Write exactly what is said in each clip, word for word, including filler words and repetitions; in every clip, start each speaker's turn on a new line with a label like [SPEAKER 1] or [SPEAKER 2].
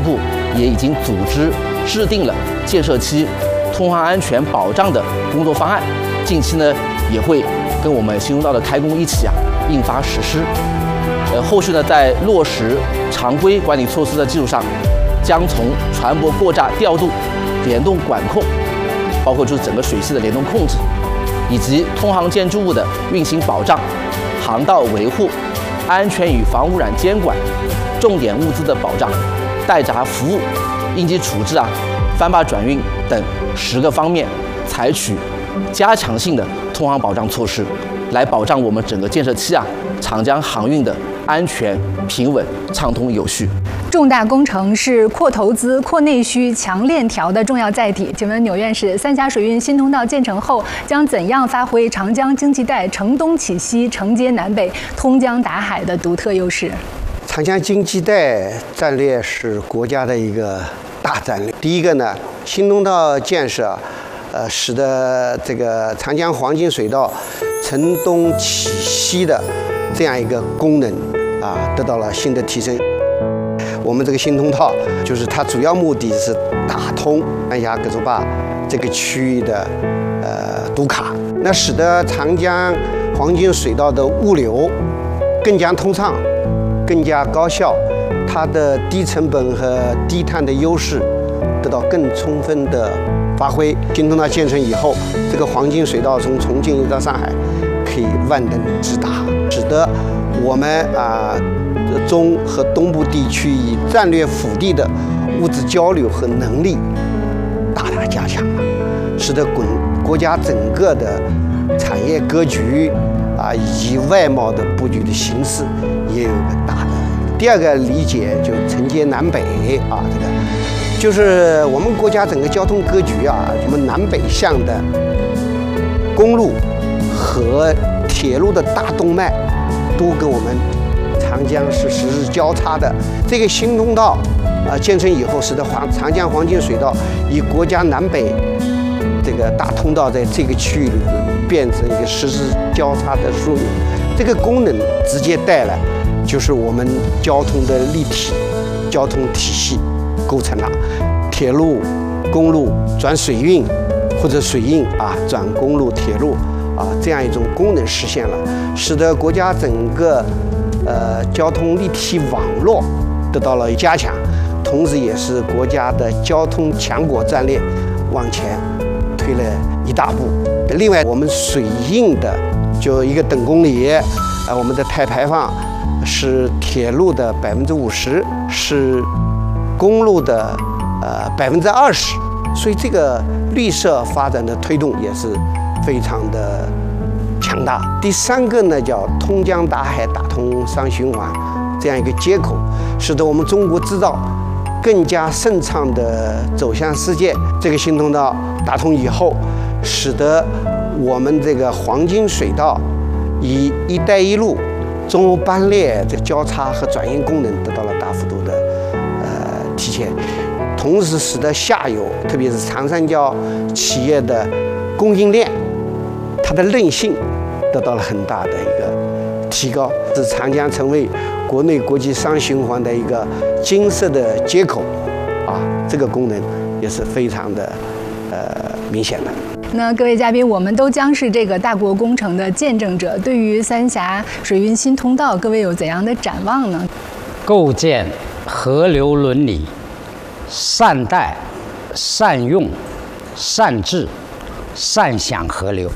[SPEAKER 1] 部也已经组织制定了建设期通航安全保障的工作方案，近期呢也会跟我们新通道的开工一起啊印发实施。呃，后续呢在落实常规管理措施的基础上，将从船舶过闸调度、联动管控，包括就是整个水系的联动控制，以及通航建筑物的运行保障、航道维护、安全与防污染监管、重点物资的保障、待闸服务、应急处置啊、帆坝转运等十个方面，采取加强性的通航保障措施，来保障我们整个建设期啊长江航运的安全、平稳、畅通有序。
[SPEAKER 2] 重大工程是扩投资、扩内需、强链条的重要载体。请问纽院士，三峡水运新通道建成后，将怎样发挥长江经济带承东启西、承接南北、通江达海的独特优势？
[SPEAKER 3] 长江经济带战略是国家的一个大战略。第一个呢，新通道建设，呃，使得这个长江黄金水道承东启西的这样一个功能啊，得到了新的提升。我们这个新通道就是它主要目的是打通三峡葛洲坝这个区域的呃堵卡，那使得长江黄金水道的物流更加通畅、更加高效，它的低成本和低碳的优势得到更充分的发挥。新通道建成以后，这个黄金水道从重庆一直到上海可以万灯直达，使得我们啊。中和东部地区以战略腹地的物资交流和能力大大加强了，使得国国家整个的产业格局啊以及外贸的布局的形势也有一个大的。第二个理解就承接南北啊，这个就是我们国家整个交通格局啊，什么南北向的公路和铁路的大动脉都跟我们长江是实时交叉的。这个新通道啊、呃、建成以后，使得黄长江黄金水道以国家南北这个大通道在这个区域里变成一个实时交叉的枢纽。这个功能直接带来就是我们交通的立体交通体系构成了铁路、公路转水运，或者水运啊转公路、铁路啊这样一种功能实现了，使得国家整个呃，交通立体网络得到了加强，同时也是国家的交通强国战略往前推了一大步。另外，我们水运的就一个等公里，呃，我们的碳排放是铁路的百分之五十，是公路的呃百分之二十，所以这个绿色发展的推动也是非常的强大。第三个呢，叫通江达海、打通商循环这样一个接口，使得我们中国制造更加顺畅地走向世界。这个新通道打通以后，使得我们这个黄金水道以“一带一路”中欧班列这交叉和转运功能得到了大幅度的呃体现，同时使得下游，特别是长三角企业的供应链，它的韧性得到了很大的一个提高，使长江成为国内国际商循环的一个金色的接口，啊，这个功能也是非常的呃明显的。
[SPEAKER 2] 那各位嘉宾，我们都将是这个大国工程的见证者。对于三峡水运新通道，各位有怎样的展望呢？
[SPEAKER 4] 构建河流伦理，善待、善用、善治、善享河流。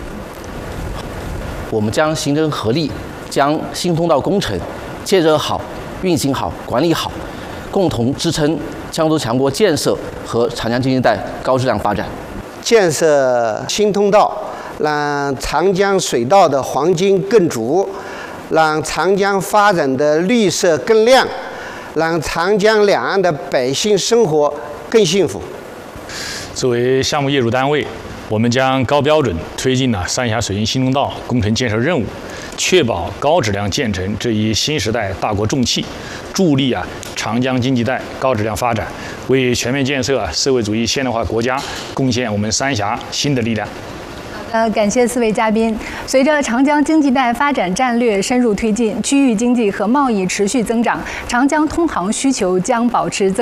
[SPEAKER 1] 我们将形成合力，将新通道工程建设好、运行好、管理好，共同支撑江苏强国建设和长江经济带高质量发展。
[SPEAKER 3] 建设新通道，让长江水道的黄金更足，让长江发展的绿色更亮，让长江两岸的百姓生活更幸福。
[SPEAKER 5] 作为项目业主单位，我们将高标准推进了三峡水运新通道工程建设任务，确保高质量建成这一新时代大国重器，助力啊长江经济带高质量发展，为全面建设啊社会主义现代化国家贡献我们三峡新的力量。
[SPEAKER 2] 呃，感谢四位嘉宾。随着长江经济带发展战略深入推进，区域经济和贸易持续增长，长江通航需求将保持增。